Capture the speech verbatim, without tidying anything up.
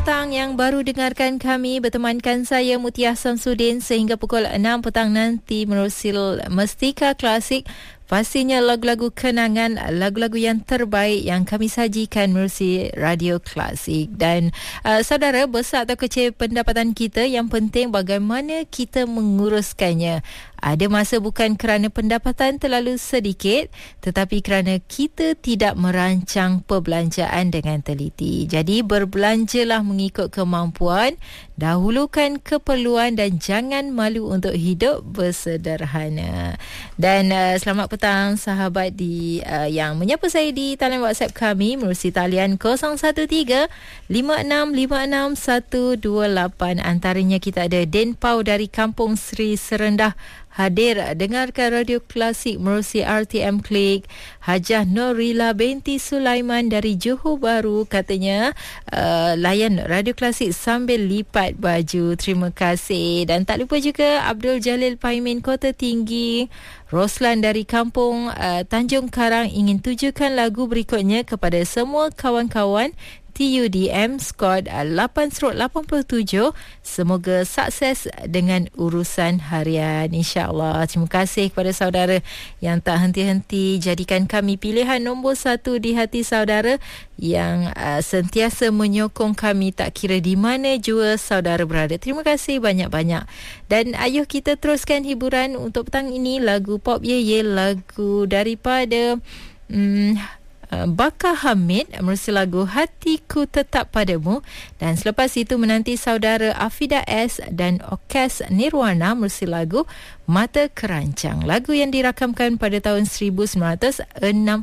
petang yang baru dengarkan kami, bertemankan saya Mutia Samsudin sehingga pukul enam petang nanti menerusi Mestika Klasik. Pastinya lagu-lagu kenangan, lagu-lagu yang terbaik yang kami sajikan melalui Radio Klasik. Dan uh, saudara, besar atau kecil pendapatan kita, yang penting bagaimana kita menguruskannya. Ada masa bukan kerana pendapatan terlalu sedikit, tetapi kerana kita tidak merancang perbelanjaan dengan teliti. Jadi berbelanjalah mengikut kemampuan, dahulukan keperluan dan jangan malu untuk hidup bersederhana. Dan uh, selamat petang sahabat di uh, yang menyapa saya di talian WhatsApp kami melalui talian kosong satu tiga lima enam lima enam satu dua lapan. Antaranya kita ada Den Pau dari Kampung Seri Serendah hadir dengarkan Radio Klasik melalui R T M Klik. Hajah Norila binti Sulaiman dari Johor Bahru katanya uh, layan Radio Klasik sambil lipat baju. Terima kasih. Dan tak lupa juga Abdul Jalil Paimin Kota Tinggi. Roslan dari Kampung uh, Tanjung Karang ingin tujukan lagu berikutnya kepada semua kawan-kawan T U D M skod lapan lapan tujuh. Semoga sukses dengan urusan harian, insya-Allah. Terima kasih kepada saudara yang tak henti-henti jadikan kami pilihan nombor satu di hati saudara, yang uh, sentiasa menyokong kami tak kira di mana jua saudara berada. Terima kasih banyak-banyak. Dan ayuh kita teruskan hiburan untuk petang ini, lagu pop ye ye, lagu daripada hmm, Bakar Hamid melalui lagu Hatiku Tetap Padamu. Dan selepas itu menanti saudara Afida S dan Orkes Nirwana melalui lagu Mata Kerancang, lagu yang dirakamkan pada tahun seribu sembilan ratus enam puluh.